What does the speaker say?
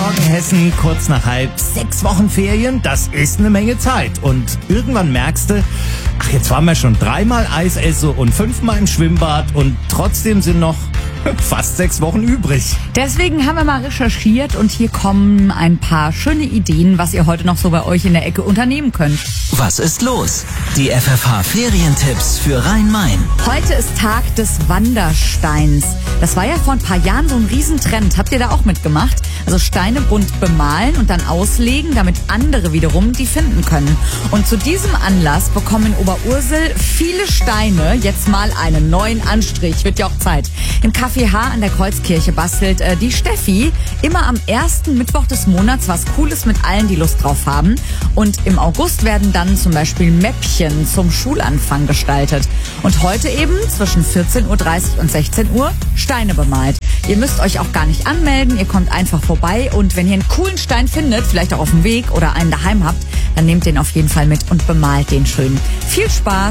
Morgen Hessen, kurz nach 5:30, 6 Wochen Ferien, das ist eine Menge Zeit. Und irgendwann merkst du, ach, jetzt waren wir schon 3-mal Eis essen und 5-mal im Schwimmbad und trotzdem sind noch fast 6 Wochen übrig. Deswegen haben wir mal recherchiert und hier kommen ein paar schöne Ideen, was ihr heute noch so bei euch in der Ecke unternehmen könnt. Was ist los? Die FFH-Ferientipps für Rhein-Main. Heute ist Tag des Wandersteins. Das war ja vor ein paar Jahren so ein Riesentrend. Habt ihr da auch mitgemacht? Also Steine bunt bemalen und dann auslegen, damit andere wiederum die finden können. Und zu diesem Anlass bekommen in Oberursel viele Steine jetzt mal einen neuen Anstrich. Wird ja auch Zeit. Im Café H an der Kreuzkirche bastelt die Steffi immer am ersten Mittwoch des Monats was Cooles mit allen, die Lust drauf haben. Und im August werden dann zum Beispiel Mäppchen zum Schulanfang gestaltet. Und heute eben zwischen 14.30 Uhr und 16 Uhr Steine bemalt. Ihr müsst euch auch gar nicht anmelden, ihr kommt einfach vorbei und wenn ihr einen coolen Stein findet, vielleicht auch auf dem Weg oder einen daheim habt, dann nehmt den auf jeden Fall mit und bemalt den schön. Viel Spaß!